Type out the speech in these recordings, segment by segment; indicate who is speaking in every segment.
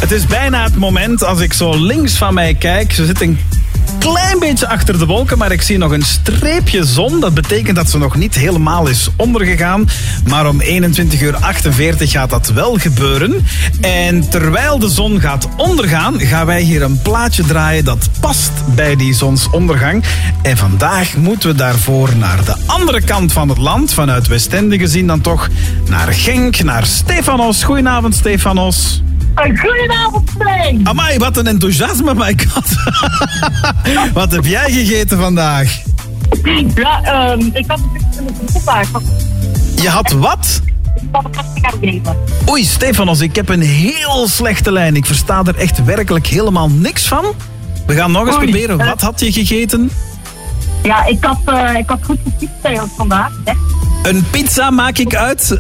Speaker 1: Het is bijna het moment als ik zo links van mij kijk. Ze zit een klein beetje achter de wolken, maar ik zie nog een streepje zon. Dat betekent dat ze nog niet helemaal is ondergegaan. Maar om 21:48 gaat dat wel gebeuren. En terwijl de zon gaat ondergaan, gaan wij hier een plaatje draaien dat past bij die zonsondergang. En vandaag moeten we daarvoor naar de andere kant van het land, vanuit Westende gezien dan toch, naar Genk, naar Stefanos. Goedenavond, Stefanos.
Speaker 2: Goedenavond, Frank.
Speaker 1: Amai, wat een enthousiasme, my god. Wat heb jij gegeten vandaag?
Speaker 2: Ja, ik had een vandaag.
Speaker 1: Je had wat?
Speaker 2: Ik had een pasta gaan geven.
Speaker 1: Oei, Stefanos, ik heb een heel slechte lijn. Ik versta er echt werkelijk helemaal niks van. We gaan nog eens proberen. Wat had je gegeten?
Speaker 2: Ja, ik had goed gefietst vandaag. Hè?
Speaker 1: Een pizza maak ik uit.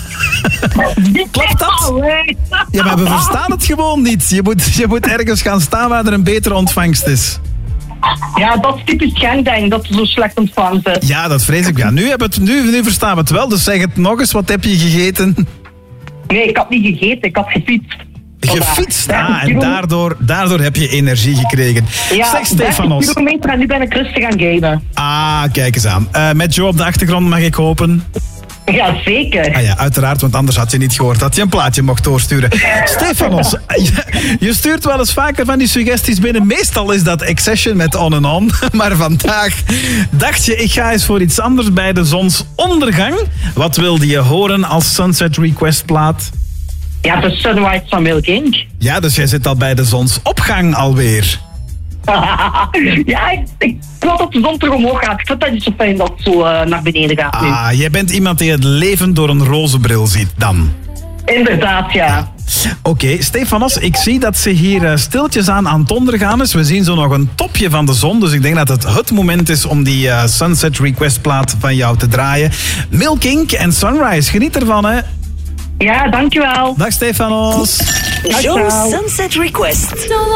Speaker 1: Klopt dat? Ja, maar we verstaan het gewoon niet. Je moet ergens gaan staan waar er een betere ontvangst is.
Speaker 2: Ja, dat is typisch Genk, denk ik, dat ze zo slecht ontvangen zijn.
Speaker 1: Ja, dat vrees ik. Ja, nu verstaan we het wel, dus zeg het nog eens. Wat heb je gegeten?
Speaker 2: Nee, ik had niet gegeten, ik had gefietst.
Speaker 1: Gefietst? En daardoor heb je energie gekregen.
Speaker 2: Ja,
Speaker 1: zeg, Stefanos.
Speaker 2: 30 kilometer en nu ben ik rustig aan geven.
Speaker 1: Ah, kijk eens aan. Met Joe op de achtergrond, mag ik hopen?
Speaker 2: Ja, zeker.
Speaker 1: Ah ja, uiteraard, want anders had je niet gehoord dat je een plaatje mocht doorsturen. Stefanos, je stuurt wel eens vaker van die suggesties binnen. Meestal is dat Accession met On and On. Maar vandaag dacht je, ik ga eens voor iets anders bij de zonsondergang. Wat wilde je horen als Sunset Request plaat?
Speaker 2: Ja, de Sunrise van Milk Inc.
Speaker 1: Ja, dus jij zit al bij de zonsopgang alweer.
Speaker 2: Ja, ik wil dat de zon terug omhoog gaat. Ik vind dat niet zo fijn dat het zo naar beneden gaat nu.
Speaker 1: Ah, jij bent iemand die het leven door een roze bril ziet dan.
Speaker 2: Inderdaad, ja.
Speaker 1: Oké, Stefanos, ik zie dat ze hier stiltjes aan het ondergaan is. We zien zo nog een topje van de zon, dus ik denk dat het moment is om die Sunset Request plaat van jou te draaien. Milk Inc. en Sunrise, geniet ervan, hè.
Speaker 2: Ja, dankjewel.
Speaker 1: Dag, Stefanos.
Speaker 3: Joe Sunset Request.